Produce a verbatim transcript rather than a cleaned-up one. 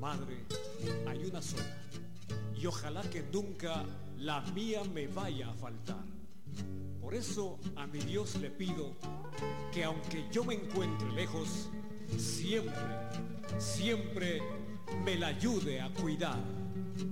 madre hay una sola, y ojalá que nunca la mía me vaya a faltar. Por eso a mi Dios le pido que aunque yo me encuentre lejos, siempre, siempre me la ayude a cuidar.